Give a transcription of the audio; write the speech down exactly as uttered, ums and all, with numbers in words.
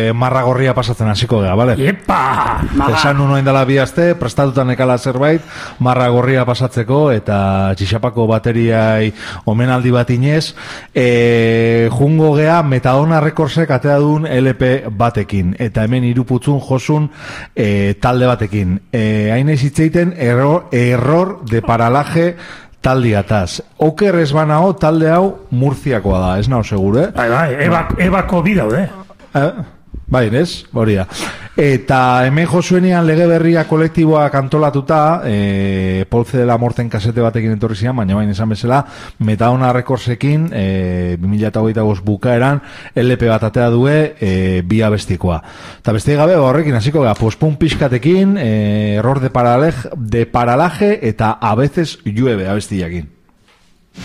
marra gorria pasatzen hasiko gea, bale? Epa! Esan nu noen dela bihazte, prestatutan ekala zerbait, marra gorria pasatzeko, eta txixapako bateriai omenaldi bat inez, e, jungo gea Metadona Recordsek atea duen L P batekin, eta hemen iruputzun josun e, talde batekin. E, hainez hitzeiten error, error de paralaje taldiataz. Oker ez banao talde hau Murziakoa da, ez nao segure, eh? Bai, bai, ebak, ebako bi daude. Eh? Bai, ez? Hori da. Eta hemen josuenean lege berria kolektiboak antolatuta, e, Polce de la Morten kasete batekin etorri zian, baina bain esan bezala, Metadona Recordsekin, e, bi mila hogeita bost bukaeran, L P bat atea due, e, bi abestikoa. Eta beste gabe, horrekin hasiko gara, pospun pixkatekin, e, error de paralaje, de paralaje eta a veces llueve abestiakin.